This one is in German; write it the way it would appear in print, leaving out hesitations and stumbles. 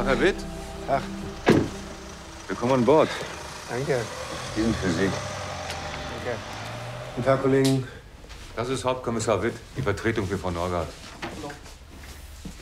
Ach, Herr Witt. Ach. Willkommen an Bord. Danke. Die sind für Sie. Danke. Guten Tag, Kollegen. Das ist Hauptkommissar Witt, die Vertretung für Frau Norgard.